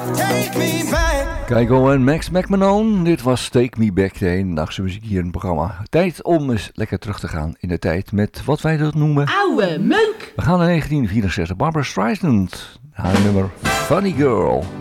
Keigo en Max McMahon, dit was Take Me Back, de hedendaagse muziek hier in het programma. Tijd om eens lekker terug te gaan in de tijd met wat wij dat noemen... Oude meuk! We gaan naar 1964, Barbra Streisand, haar nummer Funny Girl.